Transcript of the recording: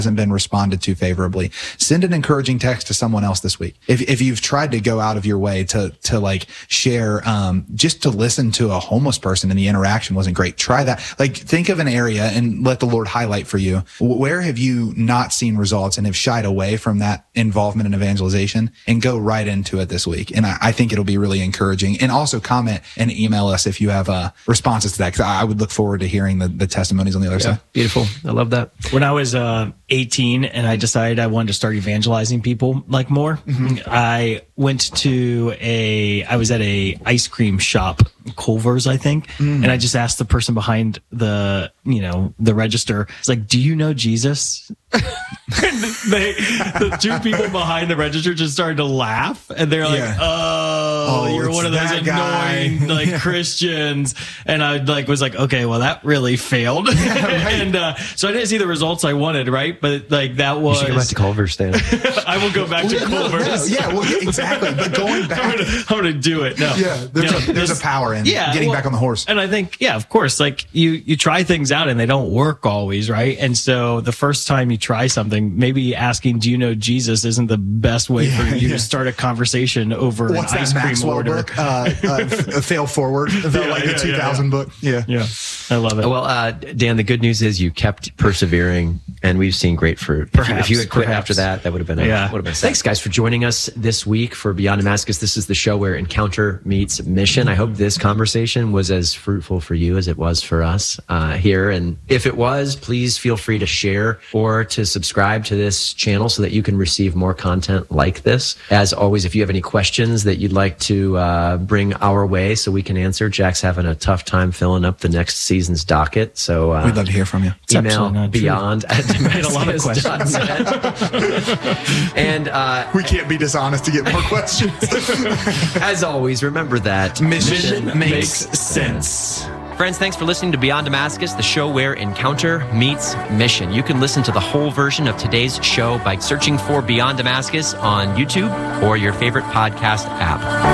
hasn't been responded to favorably, send an encouraging text to someone else this week. If you've tried to go out of your way to like share, just to listen to a homeless person and the interaction wasn't great, try that. Like, think of an area and let the Lord highlight for you. Where have you not seen results and have shied away from that involvement in evangelization, and go right into it this week. And I think it'll be really encouraging. And also comment and email us if you have responses to that, because I would look forward to hearing the testimonies on the other side. Beautiful. I love that. When I was 18 and I decided I wanted to start evangelizing people like more, I went to I was at a ice cream shop, Culver's, I think. And I just asked the person behind the register, it's like, do you know Jesus? And the two people behind the register just started to laugh, and they're like, oh, you're one of those annoying like Christians. And I was like, okay, well, that really failed. And so I didn't see the results I wanted, right? But like, that was... You should go back to Culver's, Dan. I will go back to Culver's. Exactly. But going back... I'm gonna do it. No. Yeah, there's a power in getting back on the horse. And I think, of course, like you try things out and they don't work always, right? And so the first time you try something, maybe asking, do you know Jesus, isn't the best way for you to start a conversation over What's an ice cream Maxwell order. Book? Fail Forward, the 2000 book. Yeah. I love it. Well, Dan, the good news is you kept persevering, and we've seen great fruit. If you had quit after that would have been sad. Thanks, guys, for joining us this week for Beyond Damascus. This is the show where encounter meets mission. I hope this conversation was as fruitful for you as it was for us here. And if it was, please feel free to share or to subscribe to this channel so that you can receive more content like this. As always, if you have any questions that you'd like to bring our way so we can answer, Jack's having a tough time filling up the next season's docket. So we'd love to hear from you. Email beyond at Damascus.net. And we can't be dishonest to get more questions. As always, remember that mission makes sense. Friends, thanks for listening to Beyond Damascus, the show where encounter meets mission. You can listen to the whole version of today's show by searching for Beyond Damascus on YouTube or your favorite podcast app.